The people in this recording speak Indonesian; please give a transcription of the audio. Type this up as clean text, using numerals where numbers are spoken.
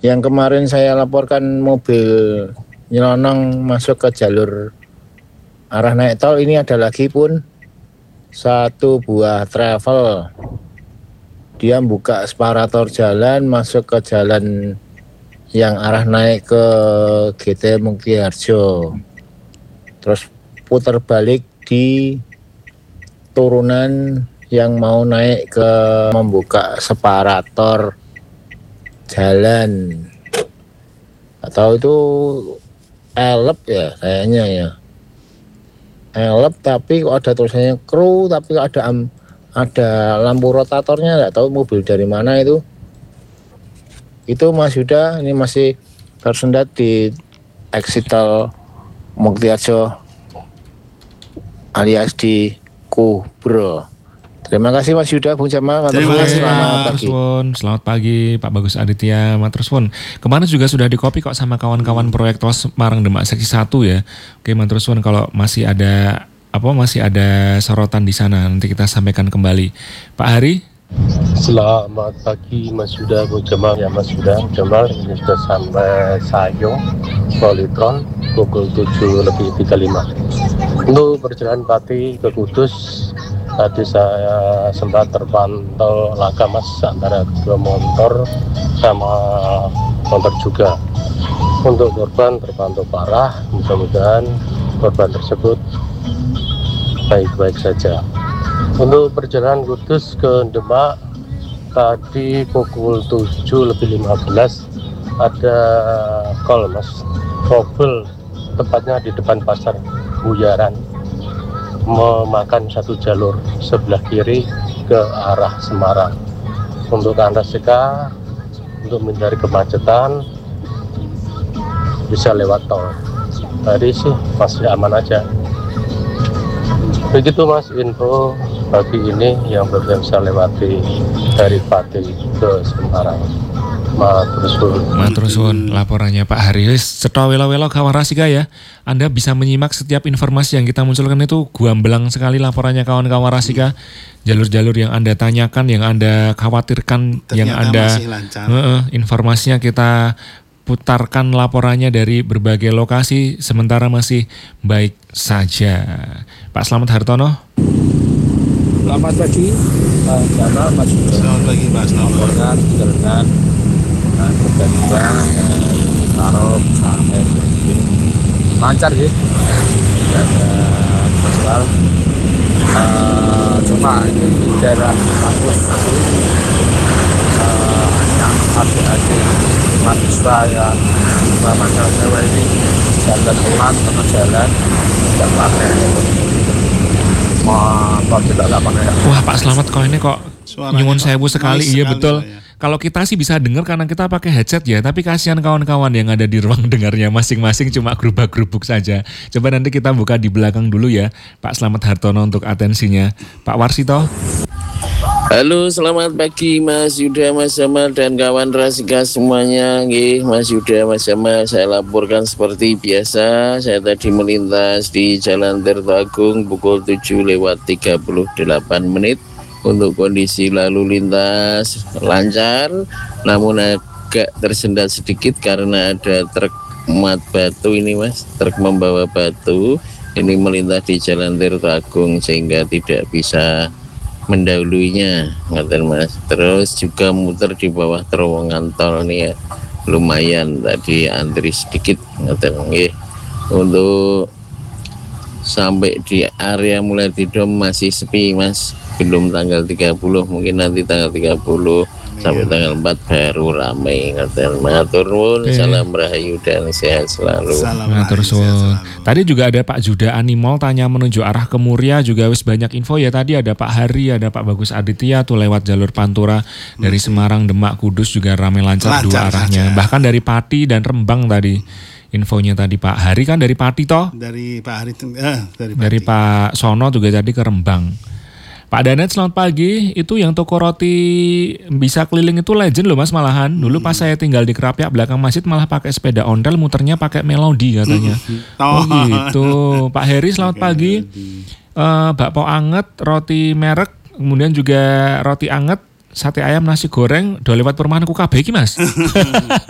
Yang kemarin saya laporkan mobil nyelonong masuk ke jalur arah naik tol, ini ada lagi pun satu buah travel. Dia buka separator jalan masuk ke jalan yang arah naik ke GT Mugiharjo. Terus putar balik di turunan yang mau naik ke membuka separator jalan. Atau itu elep ya kayaknya ya. Elep tapi kok ada tulisannya kru, tapi kok ada lampu rotatornya, nggak tahu mobil dari mana itu. Itu Mas Yuda, ini masih tersendat di exit tol Mugiharjo alias di Kubro. Terima kasih Mas Yuda, Bung Jamal. Terima kasih selamat pagi. Selamat pagi Pak Bagus Aditya Matruswon. Kemarin juga sudah dikopi kok sama kawan-kawan proyek tol Semarang Demak seksi 1 ya. Oke Matruswon, kalau masih ada sorotan di sana nanti kita sampaikan kembali. Pak Hari. Selamat pagi Mas Yuda, Bung Jamal. Ya Mas Yuda, Jamal ini sudah sampai Sayung Politron pukul 7:35. Untuk perjalanan Pati ke Kudus, tadi saya sempat terpantau laka Mas antara kedua motor sama motor juga. Untuk korban terpantau parah, mudah-mudahan korban tersebut baik-baik saja. Untuk perjalanan Kudus ke Demak tadi pukul 7:15 ada call Mas, trouble tepatnya di depan pasar Buyaran, memakan satu jalur sebelah kiri ke arah Semarang. Untuk Anda Seka, untuk menghindari kemacetan bisa lewat tol. Tadi sih masih aman aja. Begitu Mas info pagi ini yang belum bisa lewati dari Pati ke Semarang. Matursuwun laporannya Pak Haris. Cetha welo-welo kawarasika ya. Anda bisa menyimak setiap informasi yang kita munculkan itu guambelang sekali laporannya kawan-kawan Rasika. Jalur-jalur yang Anda tanyakan, yang Anda khawatirkan, ternyata yang Anda informasinya kita putarkan laporannya dari berbagai lokasi, sementara masih baik saja. Pak Slamet Hartono. Selamat pagi, Pak Jamal, Mas Yuda. Selamat pagi Pak Slamet. Laporan perjalanan tiba-tiba taruh sampai lancar sih, tidak ada masalah. Cuma ini di daerah kampus yang adik-adik mahasiswa yang mahasiswa Jawa ini jalan pelan tengah jalan tidak pakai motor, tidak pakai. Wah Pak Slamet kok ini kok nyuwun sewu sekali. Iya betul. Ya. Kalau kita sih bisa dengar karena kita pakai headset ya, tapi kasihan kawan-kawan yang ada di ruang dengarnya masing-masing cuma gerubak-gerubuk saja. Coba nanti kita buka di belakang dulu ya, Pak Slamet Hartono untuk atensinya. Pak Warsito. Halo, selamat pagi Mas Yuda, Mas Jamal dan kawan Rasika semuanya. Nggih, Mas Yuda, Mas Jamal, saya laporkan seperti biasa. Saya tadi melintas di Jalan Tirto Agung pukul 7:38. Untuk kondisi lalu lintas lancar, namun agak tersendat sedikit karena ada truk muat batu ini Mas, truk membawa batu ini melintas di Jalan Tirto Agung sehingga tidak bisa mendahuluinya, ngaten Mas. Terus juga muter di bawah terowongan tol nih ya, lumayan tadi antri sedikit, ngaten nggih. Untuk sampai di area mulai di Dom masih sepi Mas, belum tanggal 30, mungkin nanti tanggal 30 sampai tanggal 4 baru ramai, ngaten. Matur nuwun, salam rahayu dan sehat selalu. Matur suwun. Tadi juga ada Pak Juda Animal tanya menuju arah ke Muria, juga wis banyak info ya. Tadi ada Pak Hari, ada Pak Bagus Aditya tuh lewat jalur Pantura dari Semarang, Demak, Kudus juga ramai lancar dua arahnya. Saja. Bahkan dari Pati dan Rembang tadi infonya tadi Pak Hari kan dari Pati toh? Dari Pak Hari dari Pak Sono juga tadi ke Rembang. Pak Danet selamat pagi. Itu yang toko roti bisa keliling itu legend loh Mas malahan. Dulu pas saya tinggal di Kerapia belakang masjid malah pakai sepeda ondel muternya pakai melodi katanya. Oh gitu. Pak Heri selamat pagi. Bakpao anget, roti merek, kemudian juga roti anget, sate ayam, nasi goreng, udah lewat perumahan ku kabeh iki Mas.